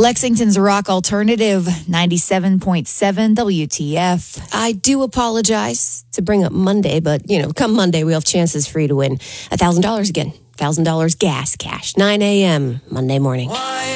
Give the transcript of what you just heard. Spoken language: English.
Lexington's Rock Alternative, 97.7 WTF. I do apologize to bring up Monday, but, come Monday, we'll have chances for you to win $1,000 again. $1,000 gas cash, 9 a.m. Monday morning.